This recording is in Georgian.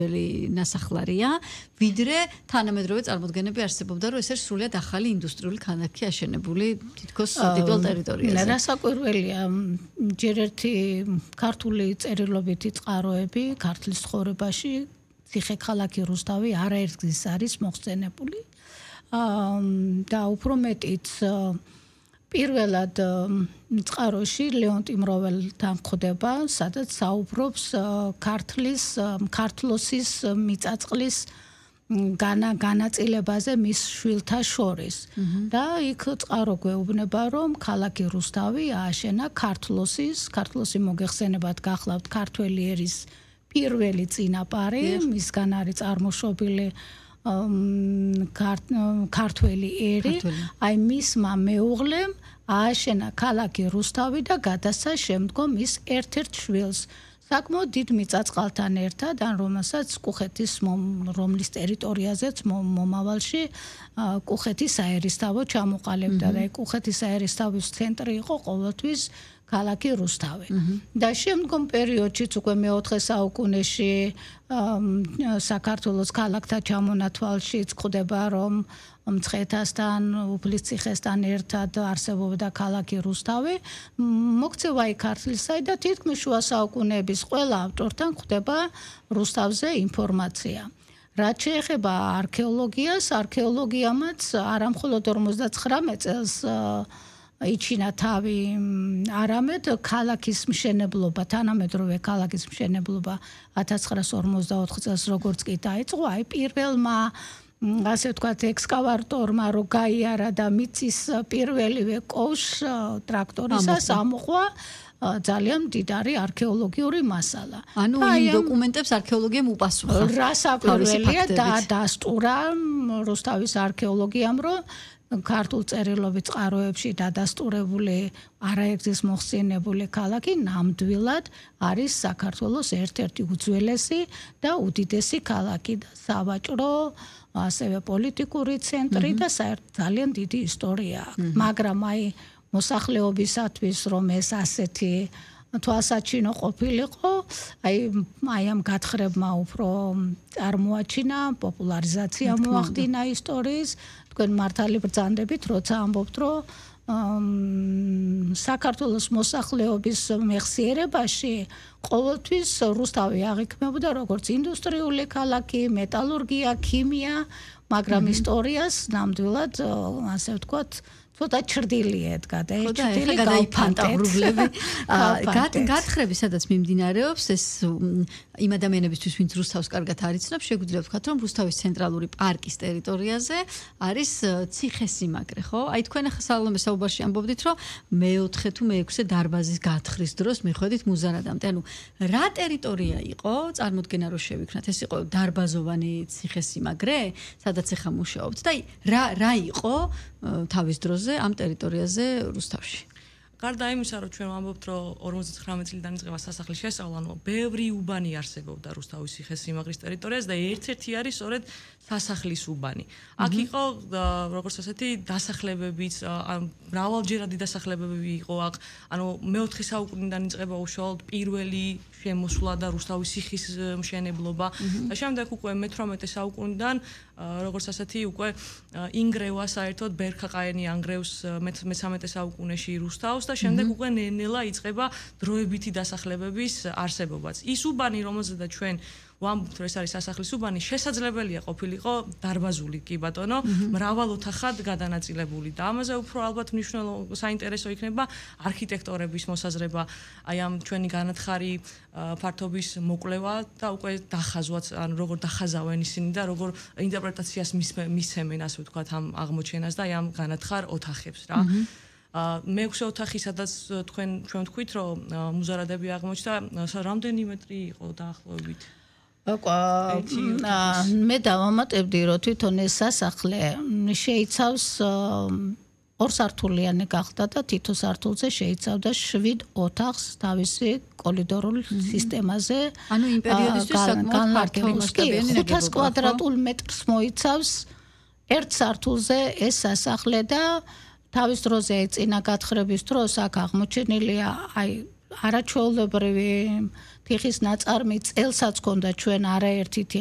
ნასახლარია, ვიდრე თანამედროვე წარმოდგენები არსებობდა, რომ ეს არის სრულიად ახალი ინდუსტრიული ქალაქი აშენებული თითქოს დიდ ტერიტორიაზე. რასაკვირველია, ჯერ ერთი ქართული წერილობითი წყაროები ქართლის ცხოვრებაში ციხე-ქალაქი რუსთავი არაერთგზის არის მოხსენებული. და უფრო მეტიც პირველად წყაროში ლეონტი მროველთან ხდება, სადაც საუბრობს ქართლოსის მიწაწყლის განაწილებაზე მის შვილთა შორის. და იქ წყარო გვეუბნება, რომ ქალაქი რუსთავი ააშენა ქართლოსი მოგეხსენებათ გახლავთ ქართველი ერის პირველი წინაპარი, მისგან არის წარმოშობილი ქართველი ერი, აი მისმა მეუღლემ ააშენა ქალაქი რუსთავი და გადასცა შემდგომ ის ერთ-ერთ შვილს, საკმაოდ დიდ მიწაწყალთან ერთად, ან რომელსაც რომლის ტერიტორიაზეც მომავალში კუხეთის საერისთავო ჩამოყალიბდა და კუხეთის საერისთავოს ცენტრი იყო ყოველთვის ქალაქი რუსთავი. და შემდგომ პერიოდშიც უკვე მე-4 საუკუნეში საქართველოს ქალაქთა ჩამონათვალშიც ხდება, რომ მცხეთასთან, უფლისციხესთან ერთად არსებობდა ქალაქი რუსთავი. მოქცევა იქ ქართლისა და თითქმის შუა საუკუნეების ყველა ავტორთან ხდება რუსთავზე ინფორმაცია. რაც შეეხება არქეოლოგიას, არქეოლოგიამაც არამხოლოდ 59 წელს იჩინა თავი, არამედ ქალაქის მშენებლობა, თანამედროვე ქალაქის მშენებლობა 1954 წელს როგორც კი დაიწყო, აი პირველმა ასე ვთქვათ ექსკავატორმა რო გაიარა და მიწის პირველივე კოშ ტრაქტორისას ამოყვა ძალიან მდიდარი არქეოლოგიური მასალა. ანუ იმ დოკუმენტებს არქეოლოგიამ უპასუხა. რასაკვირველია და დასტურა რუსთავის არქეოლოგიამ, რომ ქართულ წერილობით წყაროებში დადასტურებული არაერთგზის მოხსენებული ქალაქი ნამდვილად არის საქართველოს ერთ-ერთი უძველესი და უდიდესი ქალაქი და სავაჭრო, ასევე პოლიტიკური ცენტრი და ძალიან დიდი ისტორია. მაგრამ აი მოსახლეობისათვის რომ ეს ასეთი თვალსაჩინო ყოფილიყო, აი ამ გათხრებმა უფრო წარმოაჩინა, პოპულარიზაცია მოახდინა ისტორიის. თქვენ მართალი ბრძანდებით, როცა ამბობთ, რომ საქართველოს მოსახლეობის მეხსიერებაში ყოველთვის რუსთავი აღიქმებოდა როგორც ინდუსტრიული ქალაქი, მეტალურგია, ქიმია, მაგრამ ისტორიას ნამდვილად ასე ვთქვათ ცოტა ჩრდილი ედგა და ეს ჩრდილი გაიფანტაზურებლები გათხრები სადაც მიმდინარეობს ეს იმ ადამიანებისთვის ვინც რუსთავს კარგად არიცნობს შეგვიძლია ვთქვათ რომ რუსთავის ცენტრალური პარკის ტერიტორიაზე არის ციხესიმაგრე ხო აი თქვენ ახლა სალომე საუბარში ამბობდით რომ მე-4 თუ მე-6 დარბაზის გათხრის დროს მიხვედით მუზარადამდე ანუ რა ტერიტორია იყო წარმოდგენა რომ შევიქნათ ეს იყო დარბაზოვანი ციხესიმაგრე სადაც ახლა მუშაობთ და რა იყო თავის დროზე ამ ტერიტორიაზე რუსთავში. გარდა იმისა, რომ ჩვენ ვამბობთ, რომ 59 წლიდან იწყება სასახლის შესწავლა, ანუ ბევრი უბანი არსებობდა რუსთავის ციხესიმაგრის ტერიტორიაზე და ერთ-ერთი არის სწორედ სასახლის უბანი. აქ იყო როგორც ასეთი დასახლებებიც, მრავალჯერადი დასახლებები იყო აქ, ანუ მე-4 საუკუნიდან იწყება უშუალოდ პირველი შემოსვლა და რუსთავის ციხის მშენებლობა და შემდეგ უკვე მე-18 საუკუნიდან როგორც ასეთი უკვე ინგრევა საერთოდ ბერქაყაენი ანგრევს მე-13 საუკუნეში რუსთავს და შემდეგ უკვე ნელა იწყება დროებითი დასახლებების არსებობაც. ის უბანი, რომელზედაც ჩვენ ვამბობთ, რომ ეს არის სასახლის უბანი, შესაძლებელია ყოფილიყო დარბაზული, კი ბატონო, მრავალოთახად გადანაწილებული და ამაზე უფრო ალბათ მნიშვნელოვანი საინტერესო იქნება არქიტექტორების მოსაზრება, აი ამ ჩვენი განათხარი ფართობის მოკვლევა და უკვე დახაზვაც, ანუ როგორ დახაზავენ ისინი და როგორ ინტერპრეტაციას მისცემენ, ასე ვთქვათ, ამ აღმოჩენას და აი ამ განათხარ ოთახებს რა. მე-6 ოთახი, სადაც ჩვენ თქვით, რომ მუზარადები აღმოჩნდა, რამდენი მეტრი იყო დაახლოებით? მე დავამატებდი, რომ თვითონ ეს სასახლე შეიცავს ორსართულიანი გახდა და თითო სართულზე შეიცავდა 7 ოთახს თავისი კორიდორულ სისტემაზე. ანუ იმ პერიოდისთვის საკმაოდ ფართო მასშტაბიანი 500 კვადრატულ მეტრს მოიცავს ერთ სართულზე ეს სასახლე და თავის დროზე წინა გათხრების დროს აქ აღმოჩენილია აი არაჩვეულებრივი თიხის ნაწარმი წელსაც ქონდა ჩვენ არაერთი